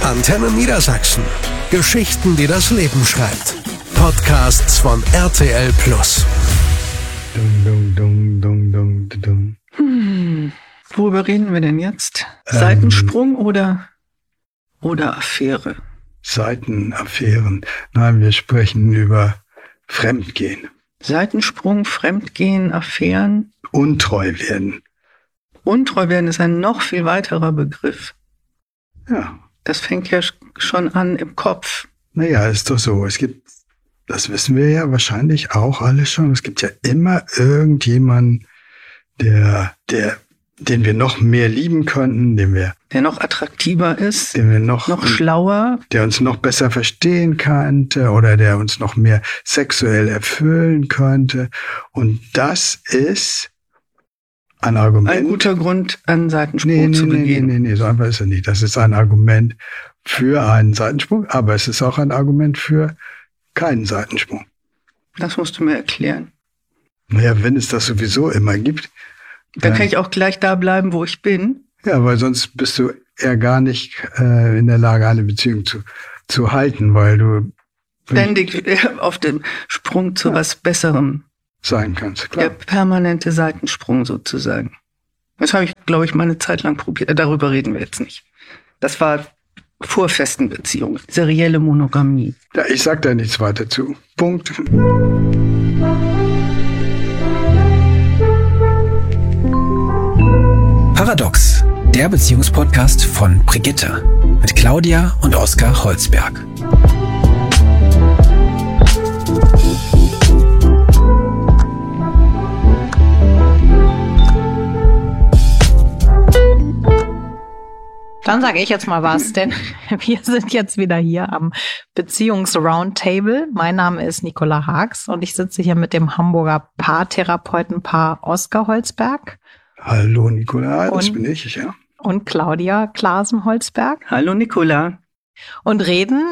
Antenne Niedersachsen. Geschichten, die das Leben schreibt. Podcasts von RTL Plus. Worüber reden wir denn jetzt? Seitensprung oder Affäre? Seitenaffären. Nein, wir sprechen über Fremdgehen. Seitensprung, Fremdgehen, Affären. Untreu werden. Untreu werden ist ein noch viel weiterer Begriff. Ja. Das fängt ja schon an im Kopf. Naja, ist doch so. Es gibt, das wissen wir ja wahrscheinlich auch alle schon, es gibt ja immer irgendjemanden, den wir noch mehr lieben könnten, der noch attraktiver ist, den wir noch schlauer, der uns noch besser verstehen könnte oder der uns noch mehr sexuell erfüllen könnte. Und das ist ein Argument. Ein guter Grund, einen Seitensprung zu begehen. Nee, so einfach ist er nicht. Das ist ein Argument für einen Seitensprung, aber es ist auch ein Argument für keinen Seitensprung. Das musst du mir erklären. Naja, wenn es das sowieso immer gibt. Dann kann ich auch gleich da bleiben, wo ich bin. Ja, weil sonst bist du eher gar nicht in der Lage, eine Beziehung zu halten, weil du ständig auf dem Sprung zu was Besserem sein kannst. Klar. Der permanente Seitensprung sozusagen. Das habe ich, glaube ich, mal eine Zeit lang probiert. Darüber reden wir jetzt nicht. Das war vor festen Beziehungen. Serielle Monogamie. Ja, ich sag da nichts weiter zu. Punkt. Paradox, der Beziehungspodcast von Brigitte mit Claudia und Oskar Holzberg. Dann sage ich jetzt mal was, denn wir sind jetzt wieder hier am Beziehungs-Roundtable. Mein Name ist Nicola Haags und ich sitze hier mit dem Hamburger Paartherapeutenpaar Oskar Holzberg. Hallo Nicola, das bin ich, ja. Und Claudia Klaasen-Holzberg. Hallo Nicola. Und reden,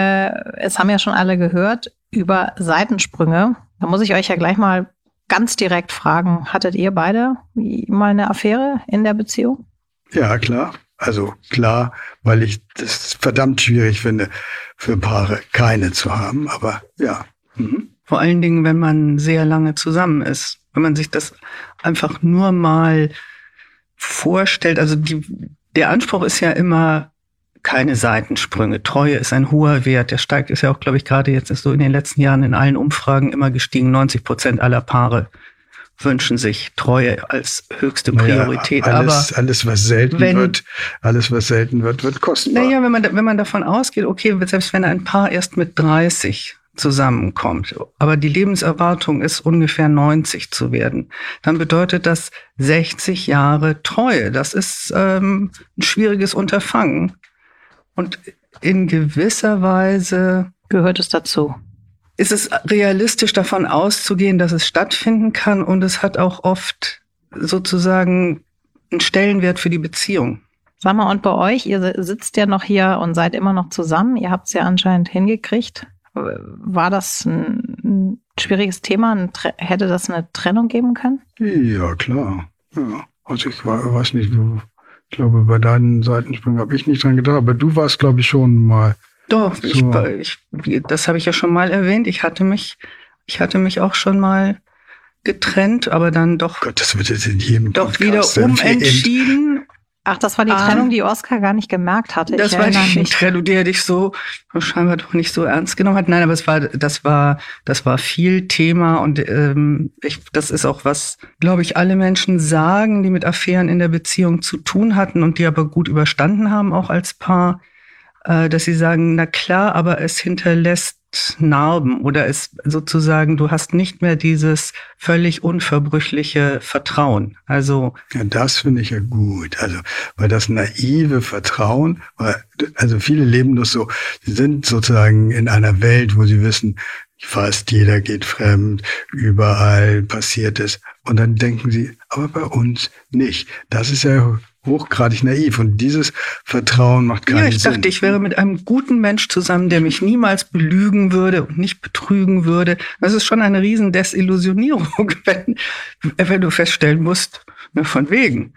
es haben ja schon alle gehört, über Seitensprünge. Da muss ich euch ja gleich mal ganz direkt fragen, hattet ihr beide mal eine Affäre in der Beziehung? Ja, klar. Also klar, weil ich das verdammt schwierig finde, für Paare keine zu haben, aber ja. Vor allen Dingen, wenn man sehr lange zusammen ist. Wenn man sich das einfach nur mal vorstellt, also der Anspruch ist ja immer keine Seitensprünge. Treue ist ein hoher Wert, der steigt, ist ja auch, glaube ich, gerade jetzt ist so in den letzten Jahren in allen Umfragen immer gestiegen. 90% aller Paare wünschen sich Treue als höchste Priorität. Naja, alles, was selten wird, wird kostbar. Naja, wenn man davon ausgeht, okay, selbst wenn ein Paar erst mit 30 zusammenkommt, aber die Lebenserwartung ist ungefähr 90 zu werden, dann bedeutet das 60 Jahre Treue. Das ist ein schwieriges Unterfangen. Und in gewisser Weise gehört es dazu. Ist es realistisch davon auszugehen, dass es stattfinden kann, und es hat auch oft sozusagen einen Stellenwert für die Beziehung. Sag mal, und bei euch, ihr sitzt ja noch hier und seid immer noch zusammen, ihr habt es ja anscheinend hingekriegt. War das ein schwieriges Thema? Hätte das eine Trennung geben können? Ja, klar. Ja. Also ich weiß nicht, ich glaube, bei deinen Seitensprüngen habe ich nicht dran gedacht, aber du warst, glaube ich, schon mal. Doch, so. Das habe ich ja schon mal erwähnt. Ich hatte mich auch schon mal getrennt, aber dann doch. Gott, das wird jetzt in jedem doch wieder umentschieden. Ach, das war die Trennung, die Oskar gar nicht gemerkt hatte. Das war die Trennung, die er dich so scheinbar doch nicht so ernst genommen hat. Nein, aber das war viel Thema, und das ist auch was, glaube ich, alle Menschen sagen, die mit Affären in der Beziehung zu tun hatten und die aber gut überstanden haben, auch als Paar, dass sie sagen, na klar, aber es hinterlässt Narben, oder es sozusagen, du hast nicht mehr dieses völlig unverbrüchliche Vertrauen. Also ja, das finde ich ja gut. Also, weil das naive Vertrauen, also viele leben das so, sie sind sozusagen in einer Welt, wo sie wissen, fast jeder geht fremd, überall passiert es. Und dann denken sie, aber bei uns nicht. Das ist ja hochgradig naiv, und dieses Vertrauen macht keinen Sinn. Ja, ich dachte, ich wäre mit einem guten Mensch zusammen, der mich niemals belügen würde und nicht betrügen würde. Das ist schon eine riesen Desillusionierung, wenn du feststellen musst, von wegen.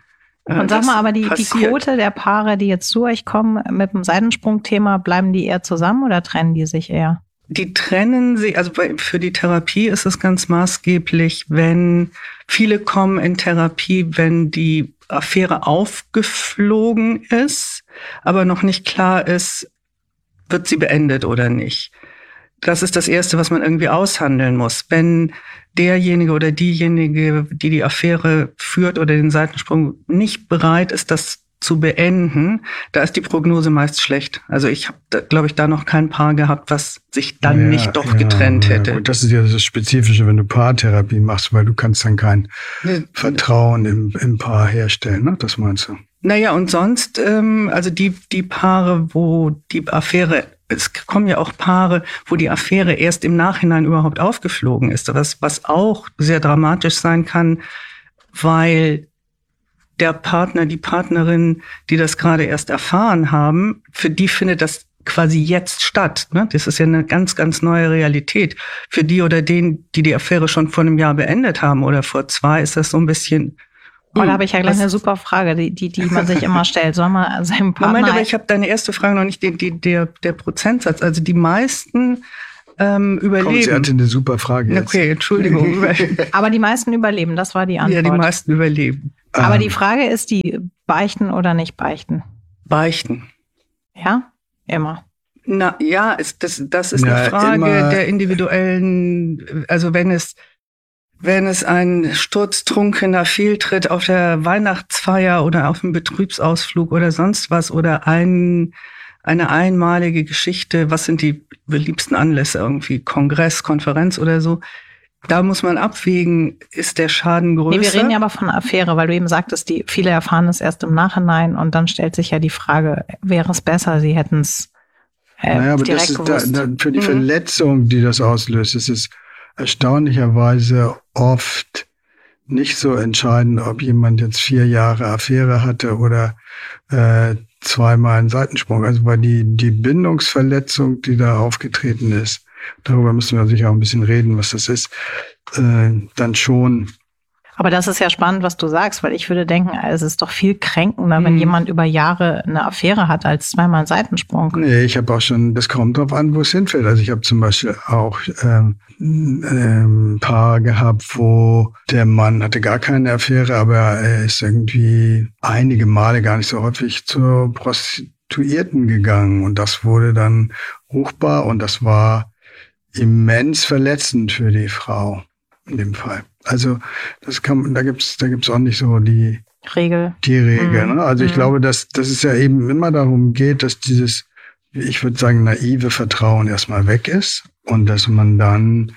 Und sag mal, aber die Quote der Paare, die jetzt zu euch kommen mit dem Seitensprungthema, bleiben die eher zusammen oder trennen die sich eher? Die trennen sich, also für die Therapie ist es ganz maßgeblich, wenn viele kommen in Therapie, wenn die Affäre aufgeflogen ist, aber noch nicht klar ist, wird sie beendet oder nicht. Das ist das Erste, was man irgendwie aushandeln muss. Wenn derjenige oder diejenige, die die Affäre führt oder den Seitensprung, nicht bereit ist, das zu beenden, da ist die Prognose meist schlecht. Also ich habe, glaube ich, da noch kein Paar gehabt, was sich dann nicht doch getrennt hätte. Gut, das ist ja das Spezifische, wenn du Paartherapie machst, weil du kannst dann kein Vertrauen im Paar herstellen, ne? Das meinst du? Naja, und sonst, also die Paare, wo die Affäre, es kommen ja auch Paare, wo die Affäre erst im Nachhinein überhaupt aufgeflogen ist, was auch sehr dramatisch sein kann, weil der Partner, die Partnerin, die das gerade erst erfahren haben, für die findet das quasi jetzt statt. Ne? Das ist ja eine ganz, ganz neue Realität. Für die oder den, die Affäre schon vor einem Jahr beendet haben oder vor 2, ist das so ein bisschen... Oh, da habe ich ja gleich eine super Frage, die man sich immer stellt. Soll man seinem Partner... Moment, aber ich habe deine erste Frage noch nicht, der Prozentsatz. Also die meisten überleben. Komm, sie hatte eine super Frage jetzt. Okay, Entschuldigung. Aber die meisten überleben, das war die Antwort. Ja, die meisten überleben. Aber die Frage ist die, beichten oder nicht beichten? Beichten. Ja? Immer. Na ja, das ist eine Frage der individuellen, also wenn es ein sturztrunkener Fehltritt auf der Weihnachtsfeier oder auf einem Betriebsausflug oder sonst was oder eine einmalige Geschichte, was sind die beliebsten Anlässe, irgendwie Kongress, Konferenz oder so, da muss man abwägen, ist der Schaden größer? Nee, wir reden ja aber von einer Affäre, weil du eben sagtest, viele erfahren es erst im Nachhinein und dann stellt sich ja die Frage, wäre es besser, sie hätten es aber direkt das ist für die Verletzung, die das auslöst, ist es erstaunlicherweise oft nicht so entscheidend, ob jemand jetzt 4 Jahre Affäre hatte oder 2-mal einen Seitensprung. Also weil die Bindungsverletzung, die da aufgetreten ist, darüber müssen wir sicher auch ein bisschen reden, was das ist, dann schon. Aber das ist ja spannend, was du sagst, weil ich würde denken, es ist doch viel kränkender, wenn jemand über Jahre eine Affäre hat, als 2-mal einen Seitensprung. Nee, ich habe auch schon, das kommt drauf an, wo es hinfällt. Also ich habe zum Beispiel auch ein Paar gehabt, wo der Mann hatte gar keine Affäre, aber er ist irgendwie einige Male, gar nicht so häufig, zur Prostituierten gegangen. Und das wurde dann ruchbar und das war immens verletzend für die Frau in dem Fall. Also da gibt's auch nicht so die Regel. Ne? Also ich glaube, dass es ja eben immer darum geht, dass dieses, ich würde sagen, naive Vertrauen erstmal weg ist und dass man dann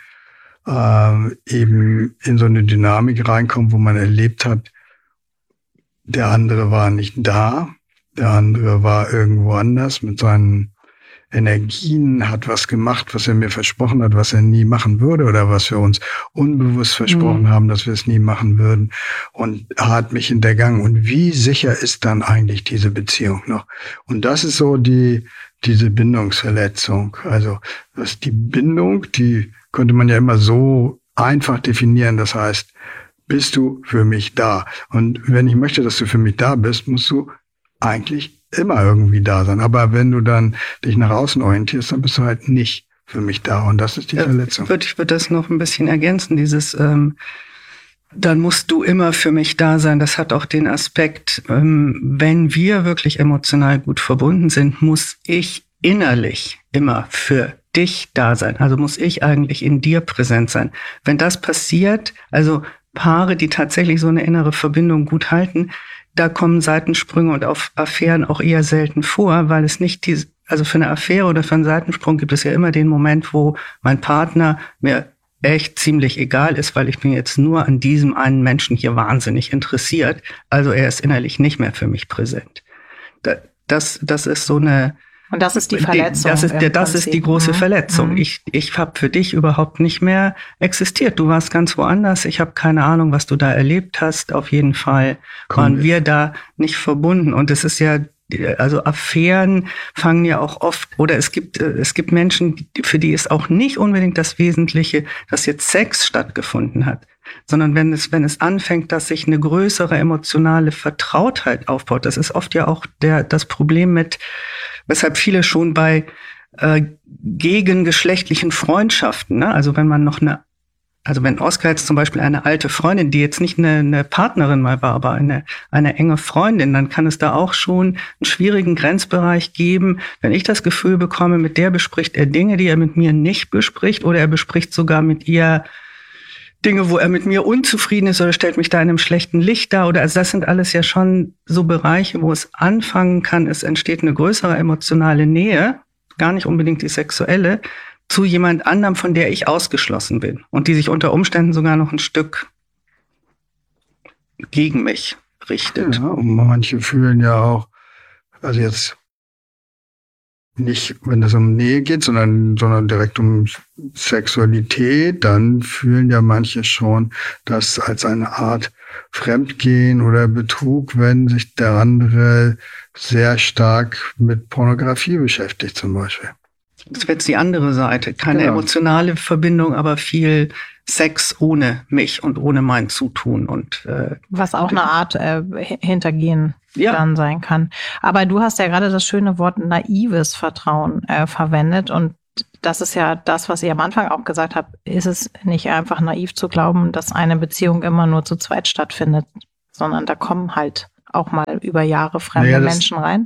eben in so eine Dynamik reinkommt, wo man erlebt hat, der andere war nicht da, der andere war irgendwo anders mit seinen Energien, hat was gemacht, was er mir versprochen hat, was er nie machen würde oder was wir uns unbewusst versprochen haben, dass wir es nie machen würden und hat mich hintergangen. Und wie sicher ist dann eigentlich diese Beziehung noch? Und das ist so diese Bindungsverletzung. Also dass die Bindung, die könnte man ja immer so einfach definieren. Das heißt, bist du für mich da? Und wenn ich möchte, dass du für mich da bist, musst du eigentlich immer irgendwie da sein. Aber wenn du dann dich nach außen orientierst, dann bist du halt nicht für mich da. Und das ist die Verletzung. Ich würde das noch ein bisschen ergänzen. Dieses, dann musst du immer für mich da sein. Das hat auch den Aspekt, wenn wir wirklich emotional gut verbunden sind, muss ich innerlich immer für dich da sein. Also muss ich eigentlich in dir präsent sein. Wenn das passiert, also Paare, die tatsächlich so eine innere Verbindung gut halten, da kommen Seitensprünge und Affären auch eher selten vor, weil es nicht also für eine Affäre oder für einen Seitensprung gibt es ja immer den Moment, wo mein Partner mir echt ziemlich egal ist, weil ich bin jetzt nur an diesem einen Menschen hier wahnsinnig interessiert. Also er ist innerlich nicht mehr für mich präsent. Das ist so eine... Und das ist die Verletzung. Das ist die große Verletzung. Ich habe für dich überhaupt nicht mehr existiert. Du warst ganz woanders. Ich habe keine Ahnung, was du da erlebt hast. Auf jeden Fall waren wir da nicht verbunden. Und es ist ja also Affären fangen ja auch oft, oder es gibt Menschen, für die ist auch nicht unbedingt das Wesentliche, dass jetzt Sex stattgefunden hat, sondern wenn es anfängt, dass sich eine größere emotionale Vertrautheit aufbaut. Das ist oft ja auch das Problem weshalb viele schon bei gegengeschlechtlichen Freundschaften, ne? Also wenn Oskar jetzt zum Beispiel eine alte Freundin, die jetzt nicht eine Partnerin mal war, aber eine enge Freundin, dann kann es da auch schon einen schwierigen Grenzbereich geben, wenn ich das Gefühl bekomme, mit der bespricht er Dinge, die er mit mir nicht bespricht, oder er bespricht sogar mit ihr Dinge, wo er mit mir unzufrieden ist oder stellt mich da in einem schlechten Licht dar. Also das sind alles ja schon so Bereiche, wo es anfangen kann, es entsteht eine größere emotionale Nähe, gar nicht unbedingt die sexuelle, zu jemand anderem, von der ich ausgeschlossen bin und die sich unter Umständen sogar noch ein Stück gegen mich richtet. Ja, und manche fühlen ja auch, also jetzt nicht, wenn es um Nähe geht, sondern direkt um Sexualität, dann fühlen ja manche schon das als eine Art Fremdgehen oder Betrug, wenn sich der andere sehr stark mit Pornografie beschäftigt zum Beispiel. Das wäre jetzt die andere Seite. Keine emotionale Verbindung, aber viel Sex ohne mich und ohne mein Zutun. Und was auch eine Art Hintergehen dann sein kann. Aber du hast ja gerade das schöne Wort naives Vertrauen verwendet. Und das ist ja das, was ihr am Anfang auch gesagt habt. Ist es nicht einfach naiv zu glauben, dass eine Beziehung immer nur zu zweit stattfindet, sondern da kommen halt auch mal über Jahre fremde Menschen rein?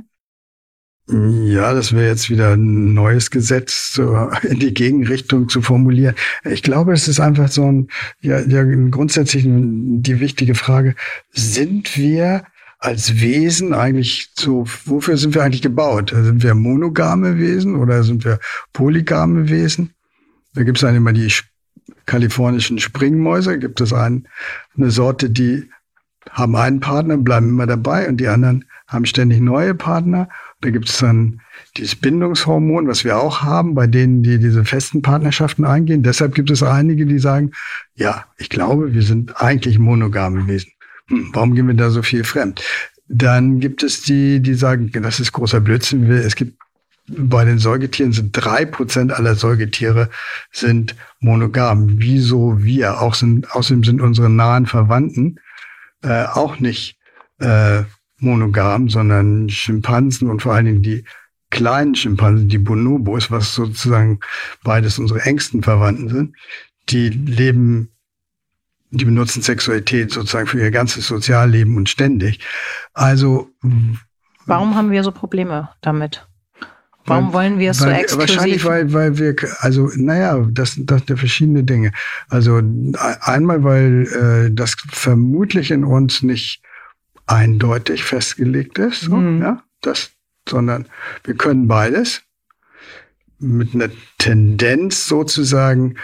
Ja, das wäre jetzt wieder ein neues Gesetz so in die Gegenrichtung zu formulieren. Ich glaube, es ist einfach so grundsätzlich die wichtige Frage, sind wir als Wesen eigentlich so, wofür sind wir eigentlich gebaut? Sind wir monogame Wesen oder sind wir polygame Wesen? Da gibt es dann immer die kalifornischen Springmäuse, gibt es eine Sorte, die haben einen Partner, bleiben immer dabei und die anderen haben ständig neue Partner. Da gibt es dann dieses Bindungshormon, was wir auch haben, bei denen, die diese festen Partnerschaften eingehen. Deshalb gibt es einige, die sagen, ja, ich glaube, wir sind eigentlich monogame Wesen. Warum gehen wir da so viel fremd? Dann gibt es die sagen, das ist großer Blödsinn. Es gibt bei den Säugetieren 3% aller Säugetiere sind monogam. Wieso wir? Außerdem sind unsere nahen Verwandten auch nicht monogam, sondern Schimpansen und vor allen Dingen die kleinen Schimpansen, die Bonobos, was sozusagen beides unsere engsten Verwandten sind, die benutzen Sexualität sozusagen für ihr ganzes Sozialleben und ständig. Also warum haben wir so Probleme damit? Warum wollen wir es so exklusiv? Wahrscheinlich, weil wir, also, das sind verschiedene Dinge. Also, einmal, weil das vermutlich in uns nicht eindeutig festgelegt ist, sondern wir können beides mit einer Tendenz sozusagen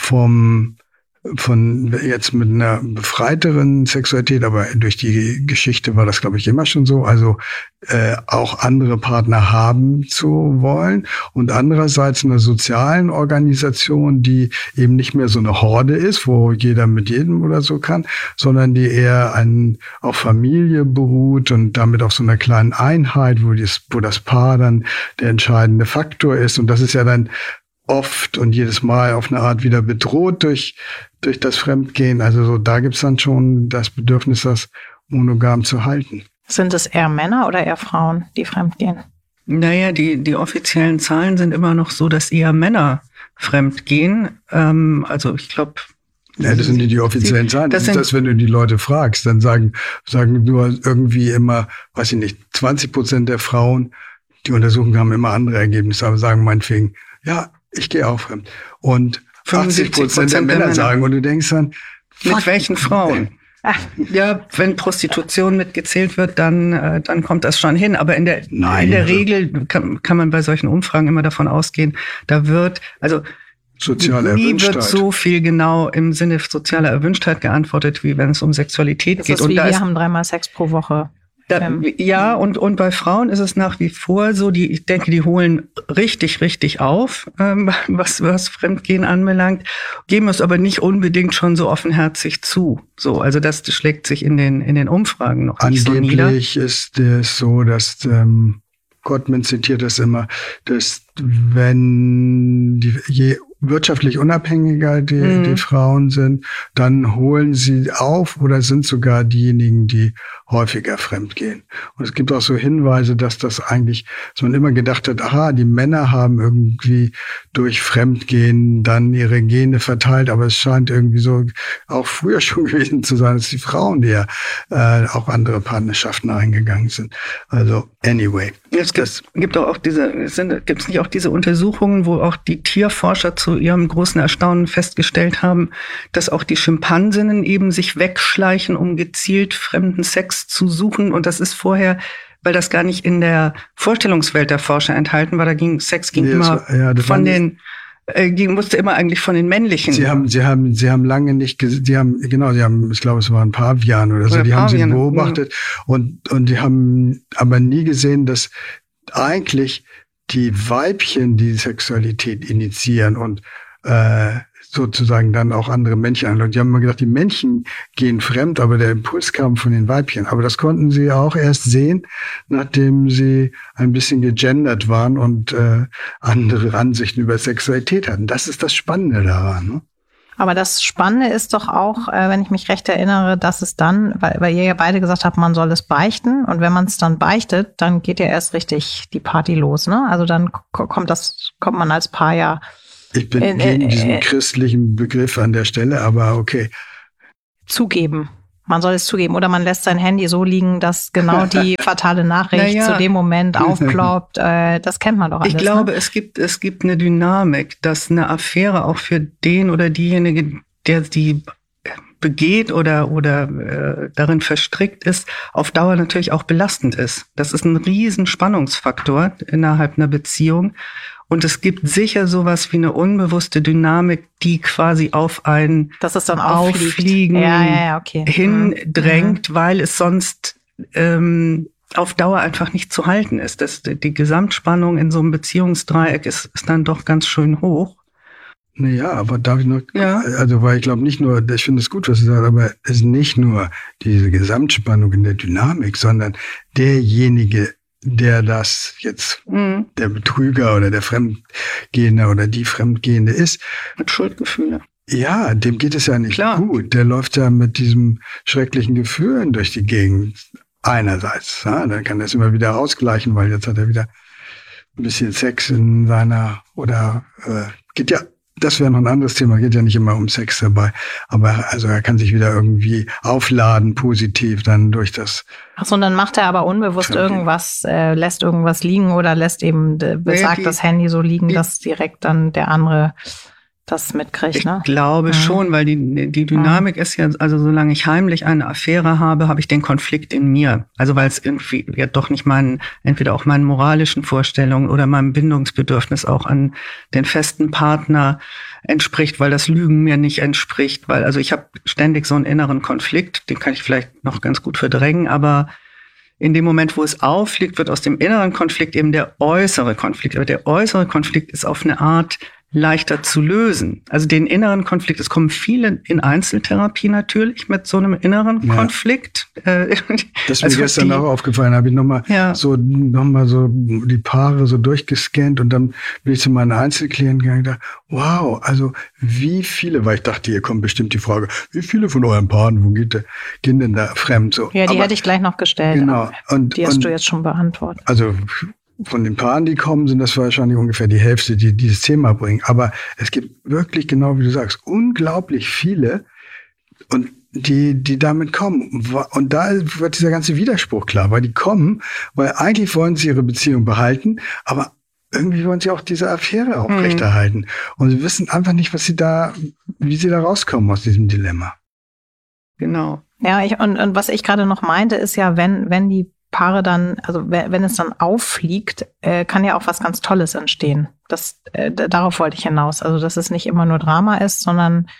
von jetzt mit einer befreiteren Sexualität, aber durch die Geschichte war das, glaube ich, immer schon so, also auch andere Partner haben zu wollen und andererseits einer sozialen Organisation, die eben nicht mehr so eine Horde ist, wo jeder mit jedem oder so kann, sondern die eher auf Familie beruht und damit auf so einer kleinen Einheit, wo das Paar dann der entscheidende Faktor ist, und das ist ja dann oft und jedes Mal auf eine Art wieder bedroht durch das Fremdgehen. Also so, da gibt's dann schon das Bedürfnis, das monogam zu halten. Sind es eher Männer oder eher Frauen, die fremdgehen? Naja, die offiziellen Zahlen sind immer noch so, dass eher Männer fremdgehen. Also ich glaube... Ja, das sind die offiziellen Zahlen. Das ist das, wenn du die Leute fragst, dann sagen nur irgendwie immer, weiß ich nicht, 20% der Frauen, die Untersuchungen haben immer andere Ergebnisse, aber sagen meinetwegen, ja, ich gehe auch fremd. Und 80% der Männer sagen, und du denkst dann, mit welchen Frauen? Ja, wenn Prostitution mitgezählt wird, dann kommt das schon hin. Aber in der Regel kann man bei solchen Umfragen immer davon ausgehen, da wird, also nie wird so viel genau im Sinne sozialer Erwünschtheit geantwortet, wie wenn es um Sexualität geht. Das ist wie, wir haben 3-mal Sex pro Woche. Ja, und bei Frauen ist es nach wie vor so, ich denke, die holen richtig auf, was Fremdgehen anbelangt, geben es aber nicht unbedingt schon so offenherzig zu. So, also das schlägt sich in den Umfragen noch nicht so nieder. Angeblich ist es so, dass Gottman zitiert das immer, dass wenn je wirtschaftlich unabhängiger die Frauen sind, dann holen sie auf oder sind sogar diejenigen, die häufiger fremdgehen. Und es gibt auch so Hinweise, dass das eigentlich, dass man immer gedacht hat, aha, die Männer haben irgendwie durch Fremdgehen dann ihre Gene verteilt, aber es scheint irgendwie so auch früher schon gewesen zu sein, dass die Frauen, die ja auch andere Partnerschaften eingegangen sind. Also anyway. Gibt auch gibt's nicht auch diese Untersuchungen, wo auch die Tierforscher zu ihrem großen Erstaunen festgestellt haben, dass auch die Schimpansinnen eben sich wegschleichen, um gezielt fremden Sex zu suchen. Und das ist vorher, weil das gar nicht in der Vorstellungswelt der Forscher enthalten war, musste immer eigentlich von den männlichen. Sie haben lange nicht, ich glaube, es waren Paviane oder so, die haben sie beobachtet und die haben aber nie gesehen, dass eigentlich die Weibchen die Sexualität initiieren und sozusagen dann auch andere Männchen anlocken. Die haben immer gedacht, die Männchen gehen fremd, aber der Impuls kam von den Weibchen. Aber das konnten sie auch erst sehen, nachdem sie ein bisschen gegendert waren und andere Ansichten über Sexualität hatten. Das ist das Spannende daran, ne? Aber das Spannende ist doch auch, wenn ich mich recht erinnere, dass es dann, weil ihr ja beide gesagt habt, man soll es beichten. Und wenn man es dann beichtet, dann geht ja erst richtig die Party los, ne? Also dann kommt man als Paar ja. Ich bin gegen diesen christlichen Begriff an der Stelle, aber okay. Zugeben. Man soll es zugeben. Oder man lässt sein Handy so liegen, dass genau die fatale Nachricht zu dem Moment aufploppt. Das kennt man doch alles. Ich glaube, es gibt eine Dynamik, dass eine Affäre auch für den oder diejenige, der die begeht oder darin verstrickt ist, auf Dauer natürlich auch belastend ist. Das ist ein riesen Spannungsfaktor innerhalb einer Beziehung. Und es gibt sicher sowas wie eine unbewusste Dynamik, die quasi auf ein Auffliegen hindrängt, weil es sonst auf Dauer einfach nicht zu halten ist. Die Gesamtspannung in so einem Beziehungsdreieck ist dann doch ganz schön hoch. Naja, aber darf ich noch, also weil ich glaube nicht nur, ich finde es gut, was du sagst, aber es ist nicht nur diese Gesamtspannung in der Dynamik, sondern derjenige, der das jetzt, der Betrüger oder der Fremdgehende oder die Fremdgehende ist. Mit Schuldgefühle. Ja, dem geht es ja nicht gut. Der läuft ja mit diesem schrecklichen Gefühlen durch die Gegend. Einerseits, ja, dann kann er es immer wieder ausgleichen, weil jetzt hat er wieder ein bisschen Sex in seiner, das wäre noch ein anderes Thema, geht ja nicht immer um Sex dabei, aber also er kann sich wieder irgendwie aufladen, positiv dann durch das. Achso, und dann macht er aber unbewusst irgendwas, lässt irgendwas liegen oder lässt eben besagt das Handy so liegen, dass direkt dann der andere das mitkriegt, ne? Ich glaube schon, weil die Dynamik ist ja, also solange ich heimlich eine Affäre habe ich den Konflikt in mir. Also weil es irgendwie ja doch nicht entweder auch meinen moralischen Vorstellungen oder meinem Bindungsbedürfnis auch an den festen Partner entspricht, weil das Lügen mir nicht entspricht, weil also ich habe ständig so einen inneren Konflikt, den kann ich vielleicht noch ganz gut verdrängen, aber in dem Moment, wo es auffliegt, wird aus dem inneren Konflikt eben der äußere Konflikt. Aber der äußere Konflikt ist auf eine Art leichter zu lösen. Also den inneren Konflikt, es kommen viele in Einzeltherapie natürlich mit so einem inneren Konflikt. Das ist mir gestern auch aufgefallen, habe ich nochmal so die Paare so durchgescannt und dann bin ich zu meinen Einzelklienten gegangen und dachte, wow, also wie viele, weil ich dachte, hier kommt bestimmt die Frage, wie viele von euren Paaren, gehen denn da fremd so? Ja, die hätte ich gleich noch gestellt. Genau. Und die hast du jetzt schon beantwortet. Also von den Paaren, die kommen, sind das wahrscheinlich ungefähr die Hälfte, die dieses Thema bringen. Aber es gibt wirklich, genau wie du sagst, unglaublich viele, und die damit kommen. Und da wird dieser ganze Widerspruch klar, weil die kommen, weil eigentlich wollen sie ihre Beziehung behalten, aber irgendwie wollen sie auch diese Affäre aufrechterhalten. Und sie wissen einfach nicht, wie sie da rauskommen aus diesem Dilemma. Genau. Ja, und was ich gerade noch meinte, ist ja, wenn die Paare dann, also wenn es dann auffliegt, kann ja auch was ganz Tolles entstehen. Darauf wollte ich hinaus. Also, dass es nicht immer nur Drama ist, sondern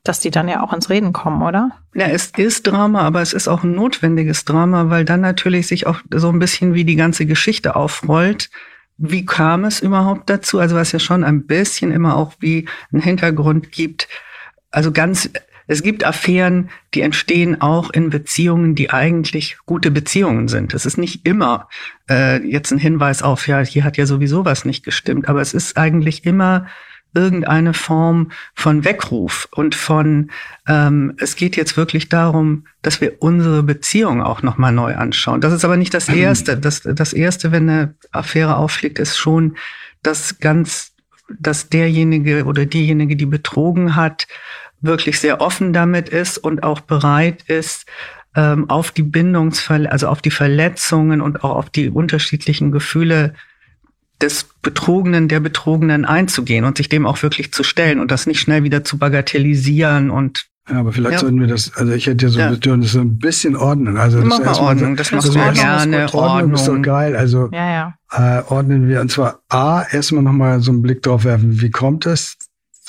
dass die dann ja auch ins Reden kommen, oder? Ja, es ist Drama, aber es ist auch ein notwendiges Drama, weil dann natürlich sich auch so ein bisschen wie die ganze Geschichte aufrollt. Wie kam es überhaupt dazu? Also was ja schon ein bisschen immer auch wie einen Hintergrund gibt. Also es gibt Affären, die entstehen auch in Beziehungen, die eigentlich gute Beziehungen sind. Es ist nicht immer jetzt ein Hinweis auf, ja, hier hat ja sowieso was nicht gestimmt, aber es ist eigentlich immer irgendeine Form von Weckruf und von, es geht jetzt wirklich darum, dass wir unsere Beziehung auch nochmal neu anschauen. Das ist aber nicht das Erste. Das Erste, wenn eine Affäre auffliegt, ist schon, dass derjenige oder diejenige, die betrogen hat, wirklich sehr offen damit ist und auch bereit ist, auf die also auf die Verletzungen und auch auf die unterschiedlichen Gefühle des Betrogenen, der Betrogenen einzugehen und sich dem auch wirklich zu stellen und das nicht schnell wieder zu bagatellisieren und ja, aber vielleicht sollten wir das, also ich hätte ja so Bedürfnis, so ein bisschen ordnen. Also das ist Ordnung, das machst du gerne. Ordnung ist doch geil. Also ordnen wir, und zwar erstmal nochmal so einen Blick drauf werfen, wie kommt es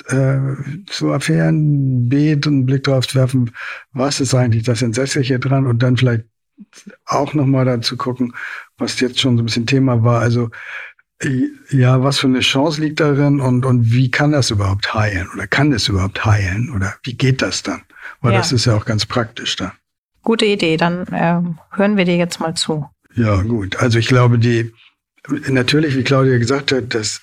zu Affären, B, einen Blick drauf werfen, was ist eigentlich das Entsetzliche dran, und dann vielleicht auch nochmal dazu gucken, was jetzt schon so ein bisschen Thema war, also ja, was für eine Chance liegt darin und wie kann das überhaupt heilen oder kann das überhaupt heilen oder wie geht das dann? Weil das ist ja auch ganz praktisch dann. Gute Idee, dann hören wir dir jetzt mal zu. Ja, gut. Also ich glaube, natürlich, wie Claudia gesagt hat, das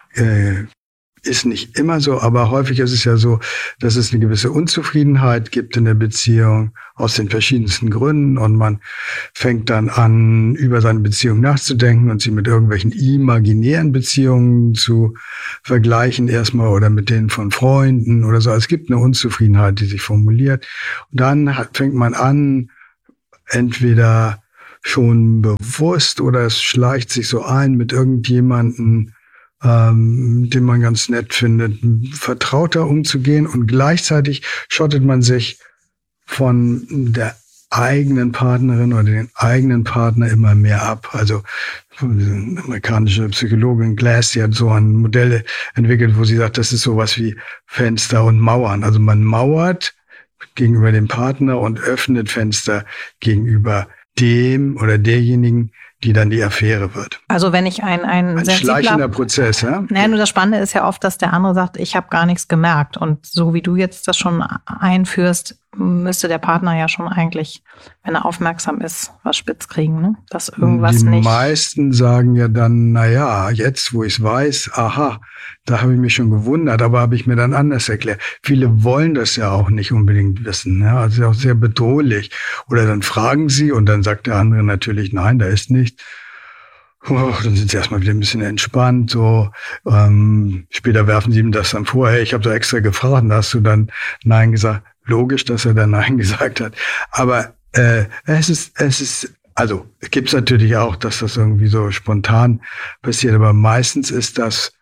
ist nicht immer so, aber häufig ist es ja so, dass es eine gewisse Unzufriedenheit gibt in der Beziehung aus den verschiedensten Gründen und man fängt dann an, über seine Beziehung nachzudenken und sie mit irgendwelchen imaginären Beziehungen zu vergleichen erstmal oder mit denen von Freunden oder so. Es gibt eine Unzufriedenheit, die sich formuliert. Und dann fängt man an, entweder schon bewusst oder es schleicht sich so ein, mit irgendjemanden, den man ganz nett findet, vertrauter umzugehen, und gleichzeitig schottet man sich von der eigenen Partnerin oder den eigenen Partner immer mehr ab. Also die amerikanische Psychologin Glass, die hat so ein Modell entwickelt, wo sie sagt, das ist sowas wie Fenster und Mauern. Also man mauert gegenüber dem Partner und öffnet Fenster gegenüber dem oder derjenigen, die dann die Affäre wird. Also wenn ich ein schleichender Prozess, ja? Naja, nur das Spannende ist ja oft, dass der andere sagt, ich habe gar nichts gemerkt. Und so wie du jetzt das schon einführst, müsste der Partner ja schon eigentlich, wenn er aufmerksam ist, was spitz kriegen, ne? Dass irgendwas die nicht... Die meisten sagen ja dann, naja, jetzt wo ich es weiß, aha, da habe ich mich schon gewundert, aber habe ich mir dann anders erklärt. Viele wollen das ja auch nicht unbedingt wissen, ja? Also ist auch sehr bedrohlich. Oder dann fragen sie und dann sagt der andere natürlich, nein, da ist nichts. Dann sind sie erstmal wieder ein bisschen entspannt. So später werfen sie ihm das dann vor, hey, ich habe da extra gefragt, und da hast du dann Nein gesagt. Logisch, dass er dann Nein gesagt hat. Aber es ist, also es gibt natürlich auch, dass das irgendwie so spontan passiert, aber meistens ist das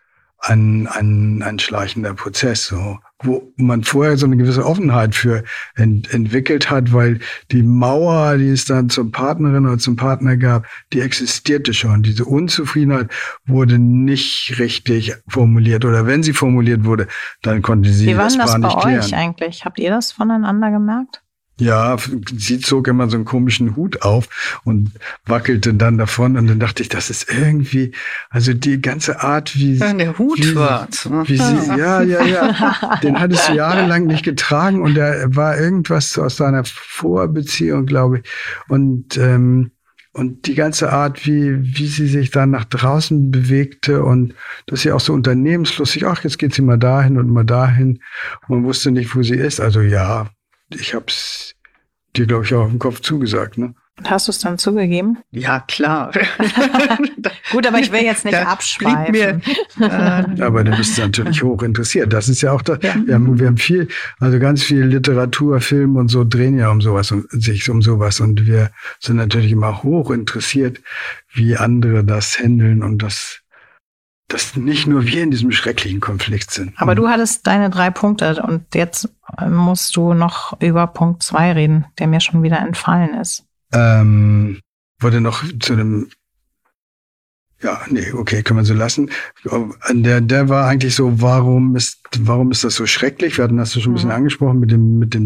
ein schleichender Prozess, so, wo man vorher so eine gewisse Offenheit für entwickelt hat, weil die Mauer, die es dann zur Partnerin oder zum Partner gab, die existierte schon. Diese Unzufriedenheit wurde nicht richtig formuliert, oder wenn sie formuliert wurde, dann konnte sie das gar nicht klären. Wie war das bei euch eigentlich? Habt ihr das voneinander gemerkt? Ja, sie zog immer so einen komischen Hut auf und wackelte dann davon, und dann dachte ich, das ist irgendwie, also die ganze Art, wie der Hut war. Wie sie, ja, den hattest du jahrelang nicht getragen, und da war irgendwas aus seiner Vorbeziehung, glaube ich, und die ganze Art, wie sie sich dann nach draußen bewegte, und dass sie auch so unternehmenslustig, ach, jetzt geht sie mal dahin und mal dahin, und man wusste nicht, wo sie ist. Also ja, ich hab's dir, glaube ich, auch auf den Kopf zugesagt, ne? Und hast du es dann zugegeben? Ja, klar. Gut, aber ich will jetzt nicht abschweifen. Aber du bist natürlich hoch interessiert. Das ist ja auch da. Ja. Wir haben viel, also ganz viel Literatur, Film und so drehen ja um sowas und sich um sowas. Und wir sind natürlich immer hoch interessiert, wie andere das handeln, und dass nicht nur wir in diesem schrecklichen Konflikt sind. Aber du hattest deine 3 Punkte, und jetzt musst du noch über Punkt 2 reden, der mir schon wieder entfallen ist. Wurde noch zu dem Ja, nee, okay, können wir so lassen. Der war eigentlich so, warum ist das so schrecklich? Wir hatten das schon ein bisschen angesprochen mit den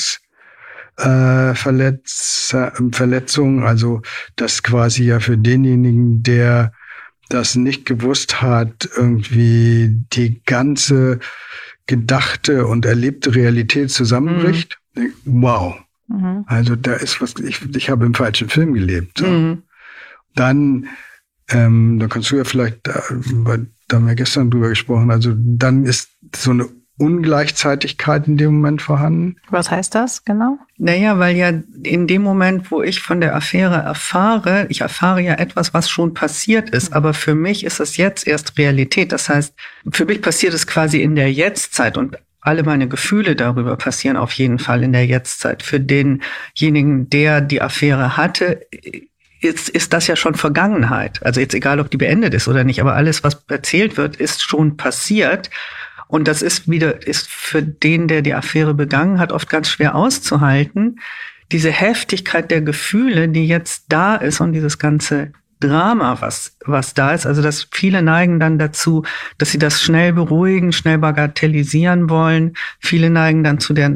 Verletzungen. Also das quasi ja für denjenigen, der das nicht gewusst hat, irgendwie die ganze gedachte und erlebte Realität zusammenbricht. Wow. Also da ist was, ich habe im falschen Film gelebt. So. Dann kannst du ja vielleicht, da haben wir gestern drüber gesprochen, also dann ist so eine Ungleichzeitigkeit in dem Moment vorhanden. Was heißt das genau? Naja, weil ja in dem Moment, wo ich von der Affäre erfahre, ich erfahre ja etwas, was schon passiert ist, aber für mich ist es jetzt erst Realität. Das heißt, für mich passiert es quasi in der Jetztzeit und alle meine Gefühle darüber passieren auf jeden Fall in der Jetztzeit. Für denjenigen, der die Affäre hatte, ist das ja schon Vergangenheit. Also jetzt egal, ob die beendet ist oder nicht, aber alles, was erzählt wird, ist schon passiert. Und das ist für den, der die Affäre begangen hat, oft ganz schwer auszuhalten. Diese Heftigkeit der Gefühle, die jetzt da ist und dieses ganze Drama, was da ist. Also, dass viele neigen dann dazu, dass sie das schnell beruhigen, schnell bagatellisieren wollen. Viele neigen dann zu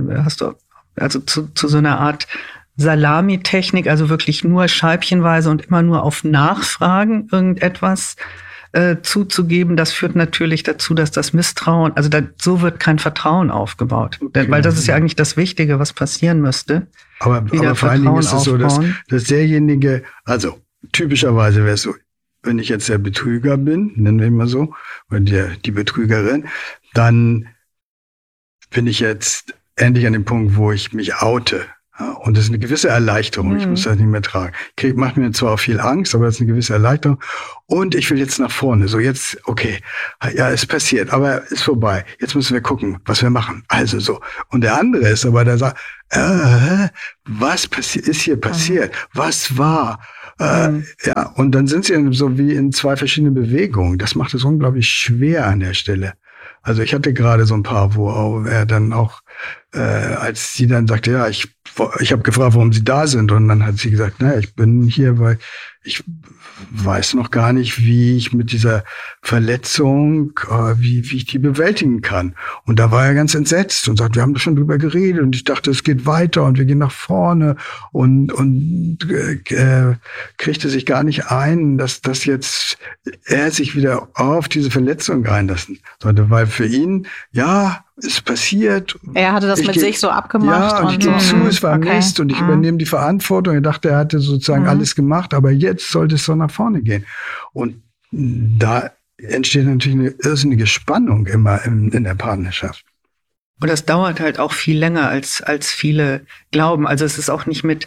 so einer Art Salami-Technik, also wirklich nur scheibchenweise und immer nur auf Nachfragen irgendetwas zuzugeben. Das führt natürlich dazu, dass das Misstrauen, also so wird kein Vertrauen aufgebaut. Okay. Weil das ist ja eigentlich das Wichtige, was passieren müsste. Aber vor allen Dingen ist es so, dass derjenige, also typischerweise wäre es so, wenn ich jetzt der Betrüger bin, nennen wir ihn mal so, oder die Betrügerin, dann bin ich jetzt endlich an dem Punkt, wo ich mich oute. Ja, und das ist eine gewisse Erleichterung. Ich muss das nicht mehr tragen. Macht mir zwar auch viel Angst, aber das ist eine gewisse Erleichterung. Und ich will jetzt nach vorne. So jetzt, okay, ja, ist passiert, aber ist vorbei. Jetzt müssen wir gucken, was wir machen. Also so. Und der andere ist aber, der sagt, was ist hier passiert? Was war? Ja, und dann sind sie so wie in zwei verschiedene Bewegungen. Das macht es unglaublich schwer an der Stelle. Also ich hatte gerade so ein paar, wo er dann auch, als sie dann sagte, ja, ich habe gefragt, warum sie da sind. Und dann hat sie gesagt, naja, ich bin hier, weil ich weiß noch gar nicht, wie ich mit dieser Verletzung, wie ich die bewältigen kann. Und da war er ganz entsetzt und sagt, wir haben da schon drüber geredet und ich dachte, es geht weiter und wir gehen nach vorne und kriegte sich gar nicht ein, dass das jetzt er sich wieder auf diese Verletzung einlassen sollte, weil für ihn, ja, ist passiert. Er hatte das mit sich so abgemacht. Ja, und ich gebe zu, es war Mist und ich übernehme die Verantwortung. Er dachte, er hatte sozusagen alles gemacht, aber jetzt sollte es so nach vorne gehen. Und da entsteht natürlich eine irrsinnige Spannung immer in der Partnerschaft. Und das dauert halt auch viel länger, als viele glauben. Also es ist auch nicht mit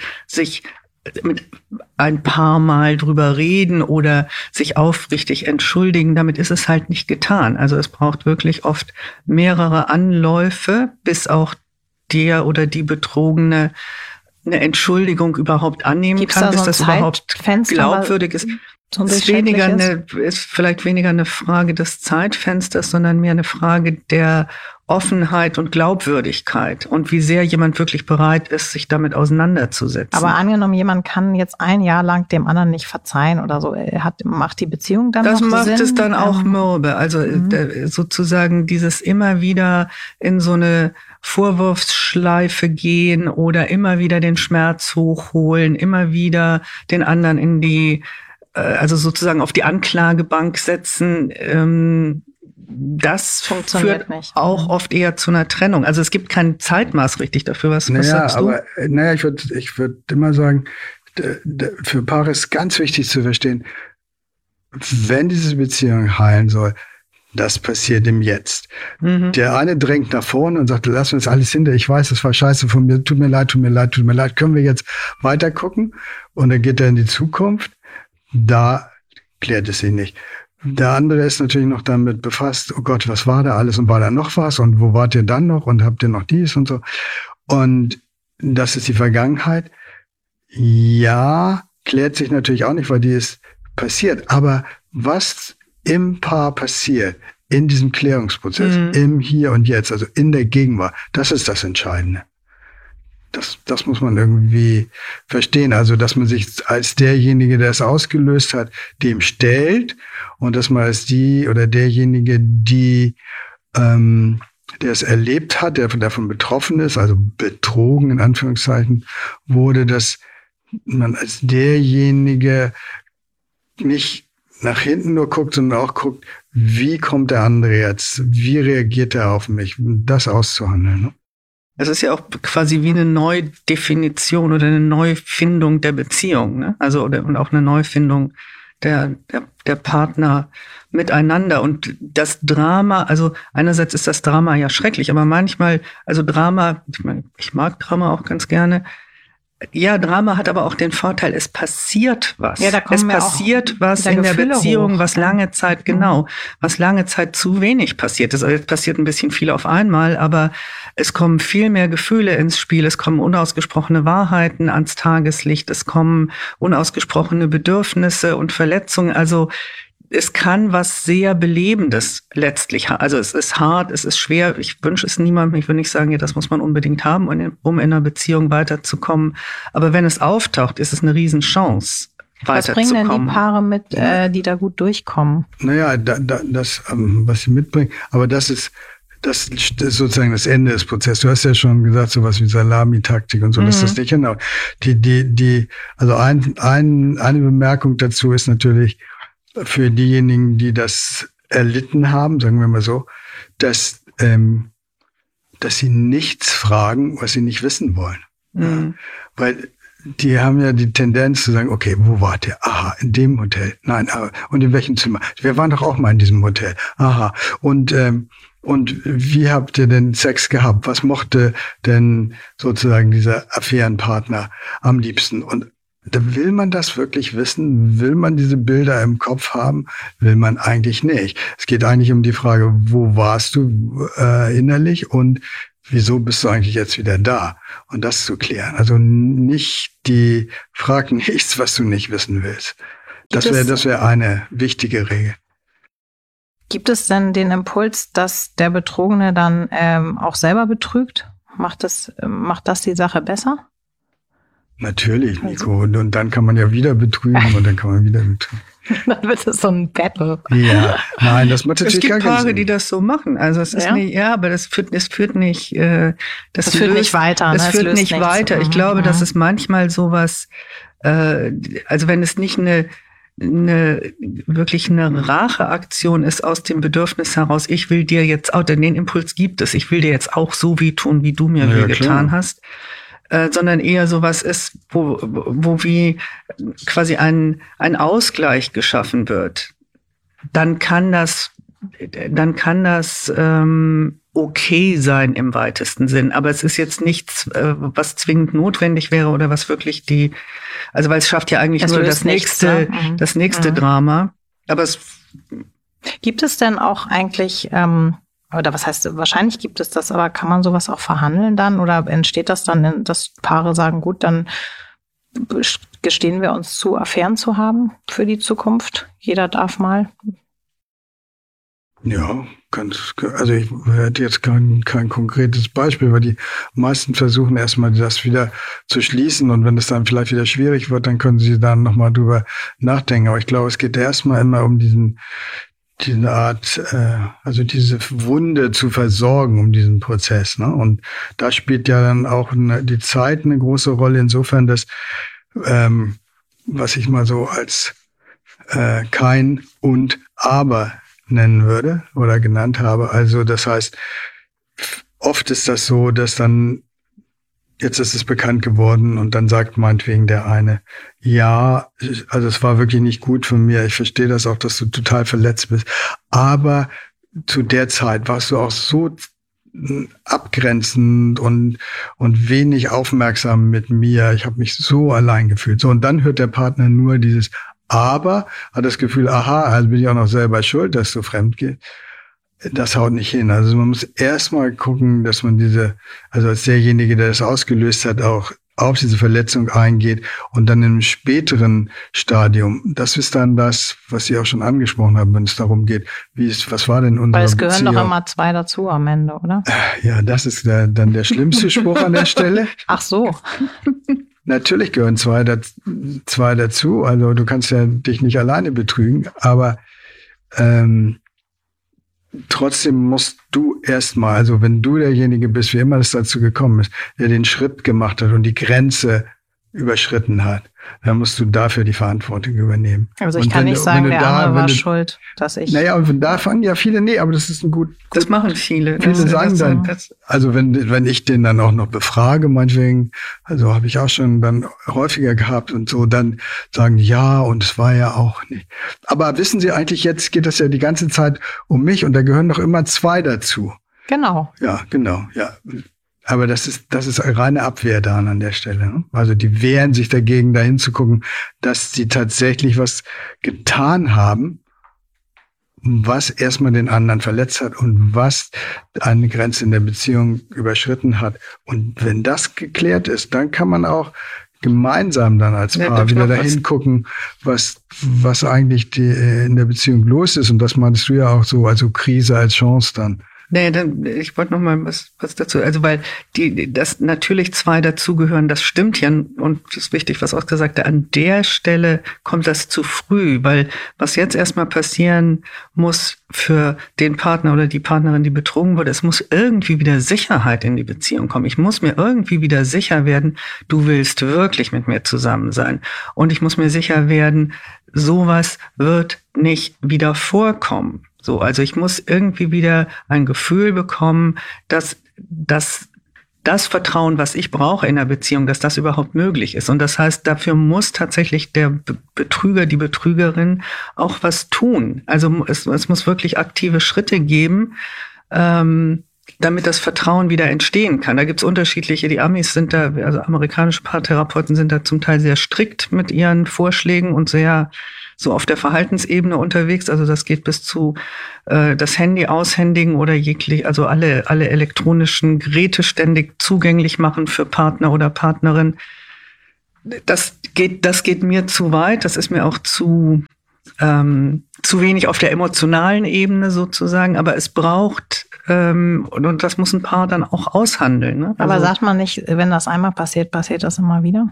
ein paar Mal drüber reden oder sich aufrichtig entschuldigen. Damit ist es halt nicht getan. Also es braucht wirklich oft mehrere Anläufe, bis auch der oder die Betrogene eine Entschuldigung überhaupt annehmen kann, bis das überhaupt glaubwürdig ist. Ist vielleicht weniger eine Frage des Zeitfensters, sondern mehr eine Frage der Offenheit und Glaubwürdigkeit und wie sehr jemand wirklich bereit ist, sich damit auseinanderzusetzen. Aber angenommen, jemand kann jetzt ein Jahr lang dem anderen nicht verzeihen oder so, macht die Beziehung dann noch Sinn? Das macht es dann auch mürbe. Also sozusagen dieses immer wieder in so eine Vorwurfsschleife gehen oder immer wieder den Schmerz hochholen, immer wieder den anderen in die, also sozusagen auf die Anklagebank setzen, das funktioniert führt nicht. Auch oft eher zu einer Trennung. Also es gibt kein Zeitmaß richtig dafür. Was sagst du? Aber, ich würde immer sagen, für Paare ist ganz wichtig zu verstehen, wenn diese Beziehung heilen soll, das passiert im Jetzt. Der eine drängt nach vorne und sagt, lass uns alles hinter. Ich weiß, das war scheiße von mir. Tut mir leid. Können wir jetzt weiter gucken? Und dann geht er in die Zukunft. Da klärt es sich nicht. Der andere ist natürlich noch damit befasst, oh Gott, was war da alles und war da noch was und wo wart ihr dann noch und habt ihr noch dies und so. Und das ist die Vergangenheit. Ja, klärt sich natürlich auch nicht, weil die ist passiert. Aber was im Paar passiert, in diesem Klärungsprozess, im Hier und Jetzt, also in der Gegenwart, das ist das Entscheidende. Das muss man irgendwie verstehen. Also, dass man sich als derjenige, der es ausgelöst hat, dem stellt und dass man als die oder derjenige, der es erlebt hat, der davon betroffen ist, also betrogen in Anführungszeichen wurde, dass man als derjenige nicht nach hinten nur guckt, sondern auch guckt, wie kommt der andere jetzt? Wie reagiert er auf mich? Das auszuhandeln. Ne? Es ist ja auch quasi wie eine Neudefinition oder eine Neufindung der Beziehung, ne? Also und auch eine Neufindung der Partner miteinander. Und das Drama, also einerseits ist das Drama ja schrecklich, aber manchmal, also Drama, ich mag Drama auch ganz gerne. Ja, Drama hat aber auch den Vorteil, es passiert was. Ja, da kommen es passiert was in der Beziehung, was lange Zeit, was lange Zeit zu wenig passiert ist. Also es passiert ein bisschen viel auf einmal, aber es kommen viel mehr Gefühle ins Spiel. Es kommen unausgesprochene Wahrheiten ans Tageslicht. Es kommen unausgesprochene Bedürfnisse und Verletzungen. Also es kann was sehr Belebendes letztlich haben. Also es ist hart, es ist schwer. Ich wünsche es niemandem. Ich will nicht sagen, ja, das muss man unbedingt haben, um in einer Beziehung weiterzukommen. Aber wenn es auftaucht, ist es eine Riesenchance, weiterzukommen. Was bringen denn die Paare mit, die da gut durchkommen? Naja, das, was sie mitbringen. Aber das ist sozusagen das Ende des Prozesses. Du hast ja schon gesagt, sowas wie Salamitaktik und so, das ist das nicht genau. Also eine Bemerkung dazu ist natürlich, für diejenigen, die das erlitten haben, sagen wir mal so, dass sie nichts fragen, was sie nicht wissen wollen. Ja, weil die haben ja die Tendenz zu sagen, okay, wo wart ihr? Aha, in dem Hotel. Nein, aber und in welchem Zimmer? Wir waren doch auch mal in diesem Hotel. Aha. Und wie habt ihr denn Sex gehabt? Was mochte denn sozusagen dieser Affärenpartner am liebsten? Und da will man das wirklich wissen? Will man diese Bilder im Kopf haben? Will man eigentlich nicht. Es geht eigentlich um die Frage, wo warst du innerlich und wieso bist du eigentlich jetzt wieder da? Und das zu klären. Also frag nichts, was du nicht wissen willst. Das wäre eine wichtige Regel. Gibt es denn den Impuls, dass der Betrogene dann auch selber betrügt? Macht das die Sache besser? Natürlich, Nico. Und dann kann man ja wieder betrügen und dann kann man wieder betrügen. Dann wird es so ein Battle. Ja, nein, das macht natürlich gar keinen Sinn. Es gibt Paare, die das so machen. Also es ist nicht, aber das führt nicht, führt nicht weiter. Es führt nicht weiter. Ich glaube, dass es manchmal sowas, also wenn es nicht wirklich eine Racheaktion ist aus dem Bedürfnis heraus, ich will dir jetzt auch, denn den Impuls gibt es, ich will dir jetzt auch so wehtun, wie du mir wehgetan hast. Sondern eher sowas ist, wo wie quasi ein Ausgleich geschaffen wird, dann kann das okay sein im weitesten Sinn. Aber es ist jetzt nichts, was zwingend notwendig wäre oder was wirklich weil es schafft ja eigentlich nur das nächste Drama. Aber es gibt es denn auch eigentlich oder was heißt, wahrscheinlich gibt es das, aber kann man sowas auch verhandeln dann? Oder entsteht das dann, dass Paare sagen, gut, dann gestehen wir uns zu, Affären zu haben für die Zukunft? Jeder darf mal. Ja, also ich hätte jetzt kein konkretes Beispiel, weil die meisten versuchen erstmal das wieder zu schließen und wenn es dann vielleicht wieder schwierig wird, dann können sie dann nochmal drüber nachdenken. Aber ich glaube, es geht erstmal immer um diese Art, also diese Wunde zu versorgen, um diesen Prozess. Ne? Und da spielt ja dann auch die Zeit eine große Rolle, insofern, dass, was ich mal so als kein und aber nennen würde oder genannt habe. Also das heißt, oft ist das so, dass dann, jetzt ist es bekannt geworden und dann sagt meinetwegen der eine, ja, also es war wirklich nicht gut von mir, ich verstehe das auch, dass du total verletzt bist, aber zu der Zeit warst du auch so abgrenzend und wenig aufmerksam mit mir, ich habe mich so allein gefühlt. So, und dann hört der Partner nur dieses aber, hat das Gefühl, aha, also bin ich auch noch selber schuld, dass du fremd gehst. Das haut nicht hin. Also man muss erstmal gucken, dass man also als derjenige, der das ausgelöst hat, auch auf diese Verletzung eingeht und dann im späteren Stadium, das ist dann das, was Sie auch schon angesprochen haben, wenn es darum geht, was war denn unsere Beziehung? Weil es gehören doch immer 2 dazu am Ende, oder? Ja, das ist dann der schlimmste Spruch an der Stelle. Ach so. Natürlich gehören zwei dazu, also du kannst ja dich nicht alleine betrügen, aber trotzdem musst du erstmal, also wenn du derjenige bist, wie immer es dazu gekommen ist, der den Schritt gemacht hat und die Grenze überschritten hat, dann musst du dafür die Verantwortung übernehmen. Also ich kann nicht sagen, der andere war schuld, dass ich... Naja, und da fangen ja viele, aber das ist ein gut... Das machen viele. Viele sagen dann, also wenn ich den dann auch noch befrage, meinetwegen, also habe ich auch schon dann häufiger gehabt und so, dann sagen die, ja, und es war ja auch nicht. Aber wissen Sie eigentlich, jetzt geht das ja die ganze Zeit um mich und da gehören doch immer 2 dazu. Genau. Ja, genau, ja. Aber das ist reine Abwehr dann an der Stelle. Ne? Also die wehren sich dagegen, dahin zu gucken, dass sie tatsächlich was getan haben, was erstmal den anderen verletzt hat und was eine Grenze in der Beziehung überschritten hat. Und wenn das geklärt ist, dann kann man auch gemeinsam dann als Paar wieder dahin gucken, was eigentlich in der Beziehung los ist. Und das meinst du ja auch so, also Krise als Chance dann. Naja, ich wollte noch mal was dazu, also weil das natürlich 2 dazugehören, das stimmt ja und das ist wichtig, was Oskar sagte, an der Stelle kommt das zu früh, weil was jetzt erstmal passieren muss für den Partner oder die Partnerin, die betrogen wurde, es muss irgendwie wieder Sicherheit in die Beziehung kommen. Ich muss mir irgendwie wieder sicher werden, du willst wirklich mit mir zusammen sein und ich muss mir sicher werden, sowas wird nicht wieder vorkommen. So, also ich muss irgendwie wieder ein Gefühl bekommen, dass das Vertrauen, was ich brauche in der Beziehung, dass das überhaupt möglich ist. Und das heißt, dafür muss tatsächlich der Betrüger, die Betrügerin auch was tun. Also es muss wirklich aktive Schritte geben, damit das Vertrauen wieder entstehen kann. Da gibt's unterschiedliche, die Amis sind da, also amerikanische Paartherapeuten sind da zum Teil sehr strikt mit ihren Vorschlägen und sehr so auf der Verhaltensebene unterwegs. Also das geht bis zu das Handy aushändigen oder also alle elektronischen Geräte ständig zugänglich machen für Partner oder Partnerin. Das geht mir zu weit. Das ist mir auch zu wenig auf der emotionalen Ebene sozusagen. Aber es braucht und das muss ein Paar dann auch aushandeln. Ne? Aber sagt man nicht, wenn das einmal passiert, passiert das immer wieder?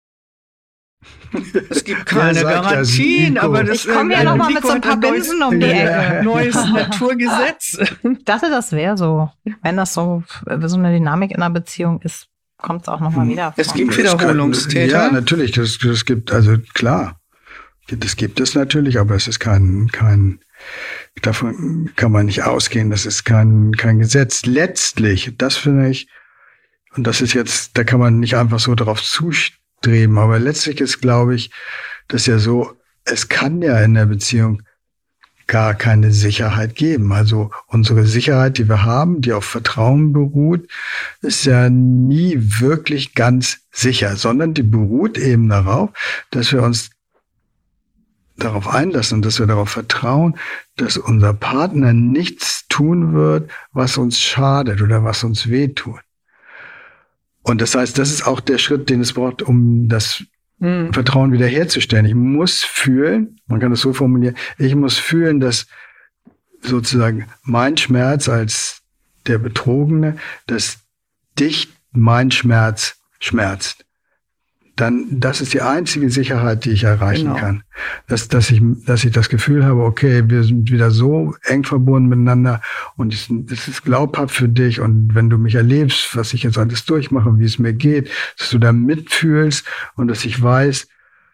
Es gibt keine Garantien, aber das ich komme ja noch mal mit so ein paar Binsen um die Ecke. Neues Naturgesetz. Ich dachte, das wäre so. Wenn das so eine Dynamik in einer Beziehung ist, kommt es auch noch mal wieder vor. Es gibt Wiederholungstäter. Ja, natürlich. Das gibt, also klar. Das gibt es natürlich, aber es ist kein davon kann man nicht ausgehen. Das ist kein Gesetz. Letztlich, das finde ich, und das ist jetzt, da kann man nicht einfach so darauf zustreben, aber letztlich ist, glaube ich, das ja so, es kann ja in der Beziehung gar keine Sicherheit geben. Also unsere Sicherheit, die wir haben, die auf Vertrauen beruht, ist ja nie wirklich ganz sicher, sondern die beruht eben darauf, dass wir uns darauf einlassen und dass wir darauf vertrauen, dass unser Partner nichts tun wird, was uns schadet oder was uns wehtut. Und das heißt, das ist auch der Schritt, den es braucht, um das Vertrauen wiederherzustellen. Ich muss fühlen, man kann das so formulieren, ich muss fühlen, dass sozusagen mein Schmerz als der Betrogene, dass dich mein Schmerz schmerzt. Dann, das ist die einzige Sicherheit, die ich erreichen kann. Dass ich das Gefühl habe, okay, wir sind wieder so eng verbunden miteinander und es ist glaubhaft für dich und wenn du mich erlebst, was ich jetzt alles durchmache und wie es mir geht, dass du da mitfühlst und dass ich weiß,